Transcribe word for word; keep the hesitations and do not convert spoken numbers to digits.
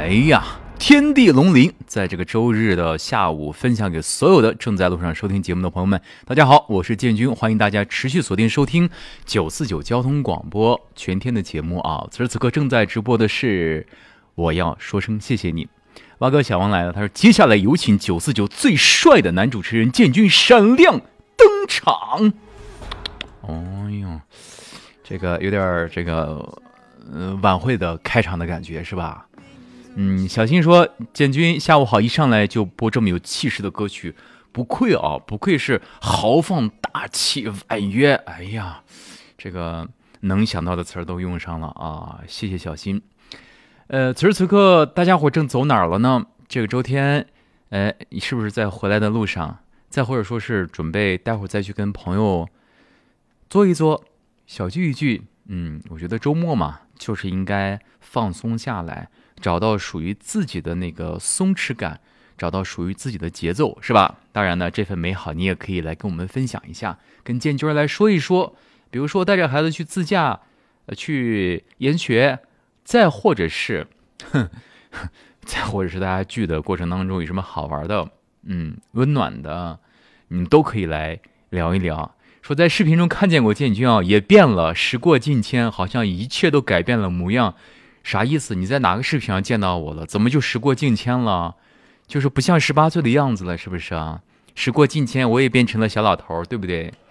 哎呀，天地龙鳞，在这个周日的下午，分享给所有的正在路上收听节目的朋友们。大家好，我是建军，欢迎大家持续锁定收听九四九交通广播全天的节目啊。此时此刻正在直播的是，我要说声谢谢你。蛙哥小王来了，他说接下来有请九四九最帅的男主持人建军闪亮登场。哦呦，这个有点这个呃晚会的开场的感觉是吧？嗯，小新说建军下午好，一上来就播这么有气势的歌曲，不愧啊，不愧是豪放大气婉约。哎呀，这个能想到的词儿都用上了啊，谢谢小新。呃，此时此刻大家伙正走哪儿了呢？这个周天，呃，你是不是在回来的路上？再或者说是准备待会儿再去跟朋友坐一坐，小聚一聚。嗯，我觉得周末嘛，就是应该放松下来，找到属于自己的那个松弛感，找到属于自己的节奏，是吧？当然呢，这份美好你也可以来跟我们分享一下，跟建军来说一说。比如说带着孩子去自驾，呃，去研学，再或者是，哼，再或者是大家聚的过程当中有什么好玩的，嗯，温暖的，你们都可以来聊一聊。说在视频中看见过建军啊，也变了，时过境迁，好像一切都改变了模样。啥意思？你在哪个视频上见到我了？怎么就时过境迁了？就是不像十八岁的样子了，是不是啊？时过境迁，我也变成了小老头，对不对？